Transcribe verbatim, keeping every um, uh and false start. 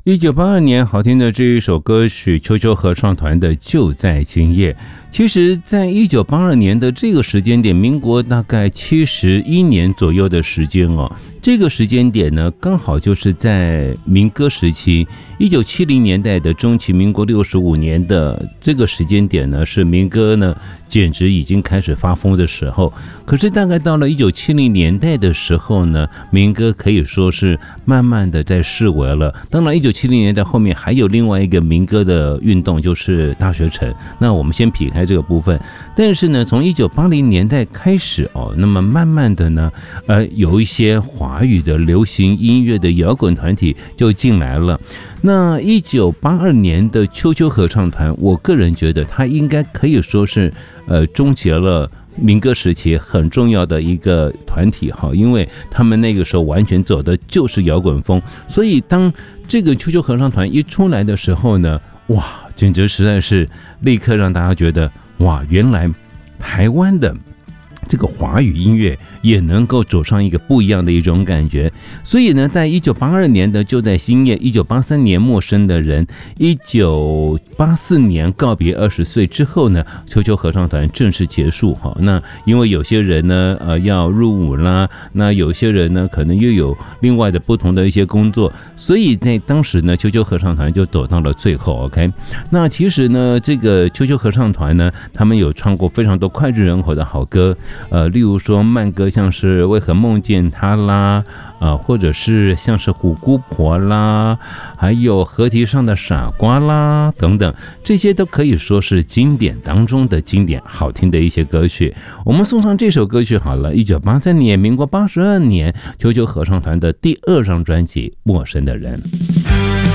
一九八二年好听的这一首歌曲，秋秋合唱团的《就在今夜》。其实在一九八二年的这个时间点，民国大概七十一年左右的时间哦，这个时间点呢，刚好就是在民歌时期。一九七零年代的中期，民国六十五年的这个时间点呢，是民歌呢简直已经开始发疯的时候。可是大概到了一九七零年代的时候呢，民歌可以说是慢慢的在式微了。当然，一九七零年代后面还有另外一个民歌的运动，就是大学城。那我们先撇开这个部分，但是呢，从一九八零年代开始哦，那么慢慢的呢，呃，有一些华语的流行音乐的摇滚团体就进来了。那一九八二年的秋秋合唱团，我个人觉得它应该可以说是呃终结了民歌时期很重要的一个团体哈，因为他们那个时候完全走的就是摇滚风，所以当这个秋秋合唱团一出来的时候呢，哇，简直实在是立刻让大家觉得哇，原来台湾的这个华语音乐也能够走上一个不一样的一种感觉。所以呢，在一九八二年的就在今夜，一九八三年陌生的人，一九八四年告别二十岁之后呢，秋秋合唱团正式结束哈。那因为有些人呢，呃，要入伍啦，那有些人呢，可能又有另外的不同的一些工作，所以在当时呢，秋秋合唱团就走到了最后。OK， 那其实呢，这个秋秋合唱团呢，他们有唱过非常多脍炙人口的好歌。呃，例如说慢歌，像是为何梦见他啦，呃，或者是像是虎姑婆啦，还有河堤上的傻瓜啦等等，这些都可以说是经典当中的经典，好听的一些歌曲。我们送上这首歌曲好了，一九八三年，民国八十二年，秋秋合唱团的第二张专辑《陌生的人》。